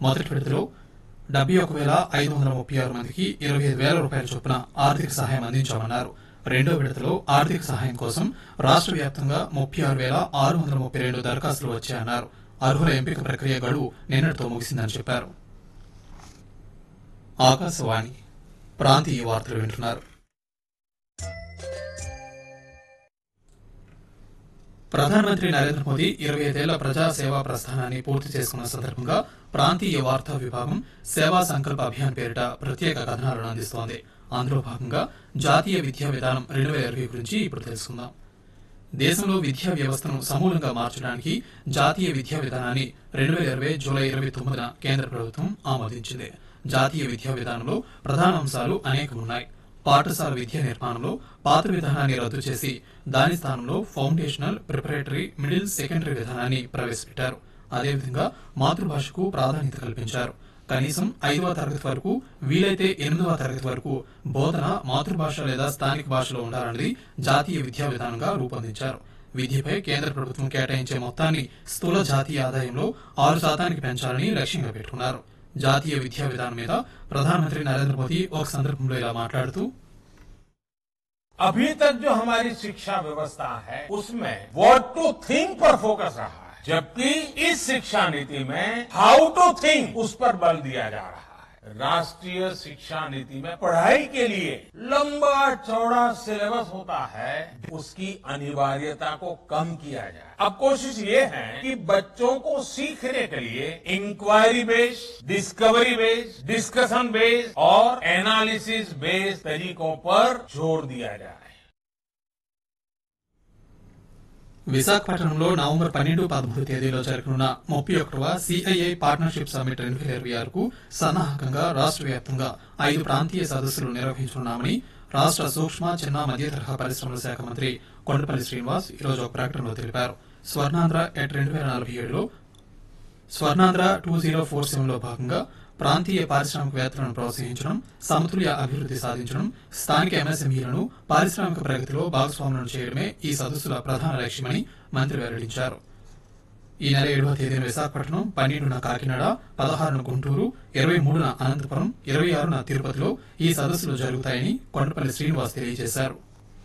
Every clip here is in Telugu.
మొదటి విడతలో 71,536 మందికి 25,000 రూపాయల చొప్పున ఆర్థిక సహాయం అందించామన్నారు. రెండో విడతలో ఆర్థిక సహాయం కోసం రాష్ట్ర వ్యాప్తంగా 36,632 దరఖాస్తులు వచ్చాయన్నారు. అర్హుల ఎంపిక ప్రక్రియ గడువు నిన్నటితో ముగిసిందని చెప్పారు. ఆకాశవాణి ప్రాంతీయ వార్తలు వింటున్నారు. ప్రధానమంత్రి నరేంద్ర మోదీ 25 ఏళ్ల ప్రజా సేవా ప్రస్థానాన్ని పూర్తి చేసుకున్న సందర్భంగా ప్రాంతీయ వార్తా విభాగం సేవా సంకల్ప అభియాన్ పేరిట ప్రత్యేక కథనాలను అందిస్తోంది. అందులో భాగంగా జాతీయ విద్యా విధానం 2020 గురించి ఇప్పుడు తెలుసుకుందాం. దేశంలో విద్యా వ్యవస్థను సమూలంగా మార్చడానికి జాతీయ విద్యా విధానాన్ని 2020 జూలై 29న కేంద్ర ప్రభుత్వం ఆమోదించింది. జాతీయ విద్యా విధానంలో ప్రధాన అంశాలు అనేకమున్నాయి. పాఠశాల విద్యా నిర్మాణంలో పాత విధానాన్ని రద్దు చేసి దాని స్థానంలో ఫౌండేషనల్, ప్రిపరేటరీ, మిడిల్, సెకండరీ విధానాన్ని ప్రవేశపెట్టారు. అదేవిధంగా మాతృభాషకు ప్రాధాన్యత కల్పించారు. కనీసం 5వ తరగతి వరకు, వీలైతే 8వ తరగతి వరకు బోధన మాతృభాష లేదా స్థానిక భాషలో ఉండాలన్నది జాతీయ విద్యా విధానంగా రూపొందించారు. విద్యపై కేంద్ర ప్రభుత్వం కేటాయించే మొత్తాన్ని స్థూల జాతీయ ఆదాయంలో 6% పెంచాలని లక్ష్యంగా పెట్టుకున్నారు. జాతీయ విద్యా విధానం మీద ప్రధానమంత్రి నరేంద్ర మోదీ ఒక సందర్భంలో ఇలా మాట్లాడుతూ, अभी तक जो हमारी शिक्षा व्यवस्था है उसमें व्हाट टू थिंक पर फोकस रहा है, जबकि इस शिक्षा नीति में हाउ टू थिंक उस पर बल दिया जा रहा है. राष्ट्रीय शिक्षा नीति में पढ़ाई के लिए लंबा चौड़ा सिलेबस होता है, उसकी अनिवार्यता को कम किया जाए. अब कोशिश ये है कि बच्चों को सीखने के लिए inquiry based, discovery based, discussion based और एनालिसिस बेस्ड तरीकों पर जोर दिया जाए. విశాఖపట్నంలో నవంబర్ 12-13 తేదీలో జరగనున్న 31వ సిఐఐ పార్ట్నర్షిప్ సమ్మిట్ 2026కు సన్నాహకంగా రాష్ట్ర వ్యాప్తంగా 5 ప్రాంతీయ సదస్సులు నిర్వహించనున్నామని రాష్ట్ర సూక్ష్మ, చిన్న, మధ్య తరహా పరిశ్రమల శాఖ మంత్రి కొండపల్లి శ్రీనివాస్ ఈరోజు ఒక ప్రకటనలో తెలిపారు. స్వర్ణాంధ్ర ఎట్ 2047లో స్వర్ణాంధ్ర 2047లో భాగంగా ప్రాంతీయ పారిశ్రామికవేత్తలను ప్రోత్సహించడం, సమతుల్య అభివృద్ధి సాధించడం, స్థానిక ఎంఎస్ఎంఈలను పారిశ్రామిక ప్రగతిలో భాగస్వాములను చేయడమే ఈ సదస్సుల ప్రధాన లక్ష్యమని మంత్రి వెల్లడించారు. ఈ నెల 7వ తేదీన విశాఖపట్నం, 12న కాకినాడ, 16న గుంటూరు, 23న అనంతపురం, 26న తిరుపతిలో ఈ సదస్సులు జరుగుతాయని కొండపల్లి శ్రీనివాస్ తెలియజేశారు.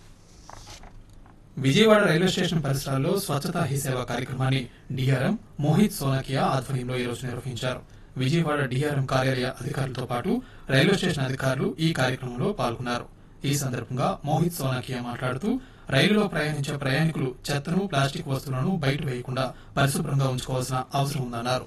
విజయవాడ రైల్వే స్టేషన్ పరిసరాల్లో స్వచ్ఛతా హీ సేవ కార్యక్రమాన్ని డిఆర్ఎం మోహిత్ సోనాకియా ఆధ్వర్యంలో ఈరోజు నిర్వహించారు. విజయవాడ డిఆర్ఎం కార్యాలయ అధికారులతో పాటు రైల్వే స్టేషన్ అధికారులు ఈ కార్యక్రమంలో పాల్గొన్నారు. ఈ సందర్భంగా మోహిత్ సోనాకియా మాట్లాడుతూ, రైలులో ప్రయాణించే ప్రయాణికులు చెత్తను, ప్లాస్టిక్ వస్తువులను బయట వేయకుండా పరిశుభ్రంగా ఉంచుకోవాల్సిన అవసరం ఉందన్నారు.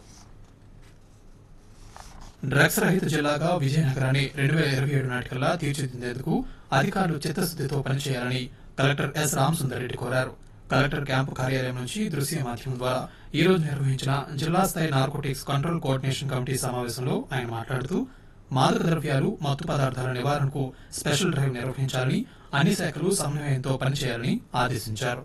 డ్రగ్స్ రహిత జిల్లాగా విజయనగరాన్ని 2027 నాటికల్లా తీర్చిదిద్దేందుకు అధికారులు చిత్తశుద్దితో పనిచేయాలని కలెక్టర్ ఎస్ రామసుందర్ రెడ్డి కోరారు. కలెక్టర్ క్యాంపు కార్యాలయం నుంచి దృశ్య మాధ్యమం ద్వారా ఈ రోజు నిర్వహించిన జిల్లా స్థాయి నార్కోటిక్స్ కంట్రోల్ కోఆర్డినేషన్ కమిటీ సమావేశంలో ఆయన మాట్లాడుతూ, మాదక ద్రవ్యాలు, మత్తు పదార్థాల నివారణకు స్పెషల్ డ్రైవ్ నిర్వహించాలని, అన్ని శాఖలు సమన్వయంతో పనిచేయాలని ఆదేశించారు.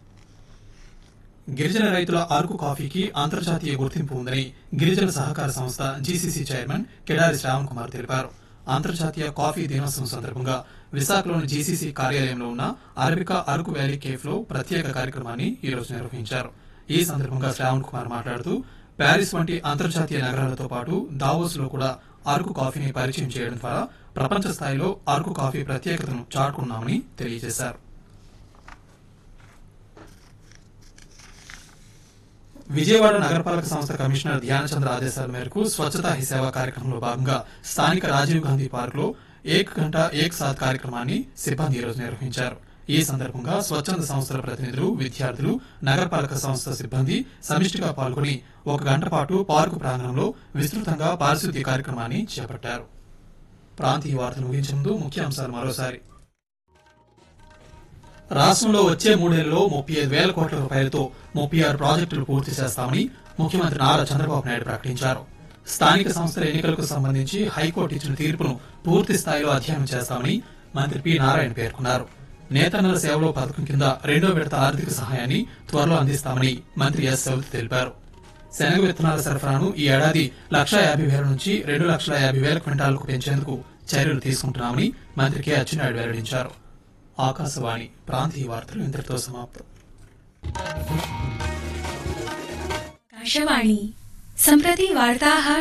గిరిజన రైతుల అరకు కాఫీకి అంతర్జాతీయ గుర్తింపు ఉందని గిరిజన సహకార సంస్థ జీసీసీ చైర్మన్ కిడారి శ్రావణ్ కుమార్ తెలిపారు. అంతర్జాతీయ కాఫీ దినోత్సవం సందర్భంగా విశాఖలోని జీసీసీ కార్యాలయంలో ఉన్న అరబికా అరకు వ్యాలీ కేఫ్ లో ప్రత్యేక కార్యక్రమాన్ని ఈ రోజు నిర్వహించారు. ఈ సందర్భంగా శ్రావణ్ కుమార్ మాట్లాడుతూ, ప్యారిస్ వంటి అంతర్జాతీయ నగరాలతో పాటు దావోస్ లో కూడా అరకు కాఫీని పరిచయం చేయడం ద్వారా ప్రపంచ స్థాయిలో అరకు కాఫీ ప్రత్యేకతను చాటుకున్నామని తెలియజేశారు. విజయవాడ నగరపాలక సంస్థ కమిషనర్ ధ్యానచంద్ర ఆదేశాల మేరకు స్వచ్ఛతా హీ సేవ కార్యక్రమంలో భాగంగా స్థానిక రాజీవ్ గాంధీ పార్క్ లో 1 గంట 1 సాత్ కార్యక్రమాన్ని సిబ్బంది ఈరోజు నిర్వహించారు. ఈ సందర్భంగా స్వచ్ఛంద సంస్థల ప్రతినిధులు, విద్యార్థులు, నగరపాలక సంస్థ సిబ్బంది సమిష్టిగా పాల్గొని 1 గంట పాటు పార్కు ప్రాంగణంలో విస్తృతంగా పారిశుద్ధ్య కార్యక్రమాన్ని చేపట్టారు. ప్రాంతీయ వార్తలు ముగించే ముందు ముఖ్యాంశాలు మరోసారి. రాష్ట్రంలో వచ్చే 3 నెలల్లో 35,000 కోట్ల రూపాయలతో 36 ప్రాజెక్టులు పూర్తి చేస్తామని ముఖ్యమంత్రి నారా చంద్రబాబు నాయుడు ప్రకటించారు. స్థానిక సంస్థల ఎన్నికలకు సంబంధించి హైకోర్టు ఇచ్చిన తీర్పును పూర్తి స్థాయిలో అధ్యయనం చేస్తామని మంత్రి పి నారాయణ పేర్కొన్నారు. నేతన్నల సేవలో పథకం కింద 2వ విడత ఆర్థిక సహాయాన్ని త్వరలో అందిస్తామని మంత్రి ఎస్ సౌద్ తెలిపారు. శనగ విత్తనాల సరఫరాను ఈ ఏడాది 1,50,000 నుంచి 2,50,000 క్వింటాలకు పెంచేందుకు చర్యలు తీసుకుంటున్నామని మంత్రి కె అచ్చెన్నాయుడు వెల్లడించారు. ఆకాశవాణి ప్రాంతీయ వార్తలు ఇంతటితో సమాప్తం. आकाशवाणी सम्प्रति वार्ताः